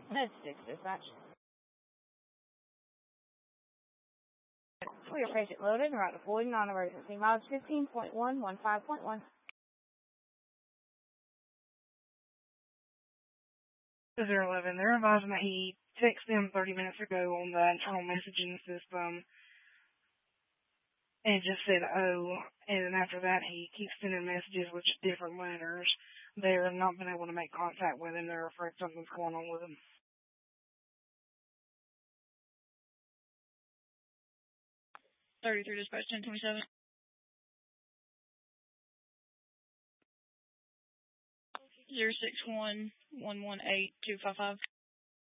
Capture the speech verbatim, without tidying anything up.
That's six dispatch. For your patient loaded and route deployed, non-emergency. Miles fifteen point one one five point one. zero eleven, they're advising that he texted them thirty minutes ago on the internal messaging system and just said, oh, and then after that he keeps sending messages with different letters. They're not been able to make contact with him. They're afraid something's going on with him. thirty-three dispatch, ten twenty-seven. zero six one one one eight two five five.